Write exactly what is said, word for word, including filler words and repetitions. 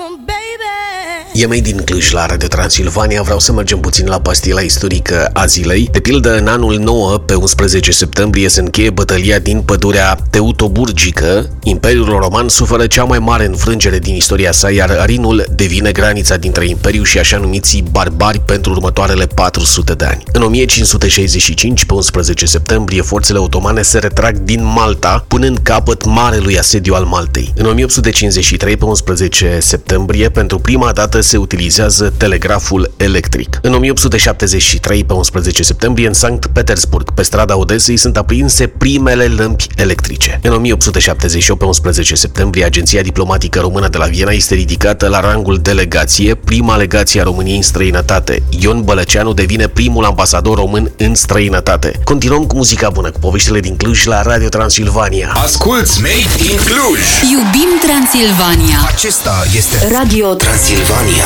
E mai din Cluj la Radio Transilvania. Vreau să mergem puțin la pastila istorică a zilei. De pildă, în anul nouă, pe unsprezece septembrie, se încheie bătălia din pădurea Teutoburgică. Imperiul Roman suferă cea mai mare înfrângere din istoria sa, iar Rinul devine granița dintre Imperiu și așa numiții barbari pentru următoarele patru sute de ani. În o mie cinci sute șaizeci și cinci, pe unsprezece septembrie, forțele otomane se retrag din Malta, punând capăt marelui asediu al Maltei. În o mie opt sute cincizeci și trei, pe unsprezece septembrie, pentru prima dată se utilizează telegraful electric. În o mie opt sute șaptezeci și trei, pe unsprezece septembrie, în Sankt Petersburg, pe strada Odesei, sunt aprinse primele lămpi electrice. În o mie opt sute șaptezeci și opt, pe unsprezece septembrie, Agenția Diplomatică Română de la Viena este ridicată la rangul delegație, prima legație a României în străinătate. Ion Bălăceanu devine primul ambasador român în străinătate. Continuăm cu muzica bună, cu poveștile din Cluj la Radio Transilvania. Asculți Made in Cluj! Iubim Transilvania! Acesta este Radio Transilvania.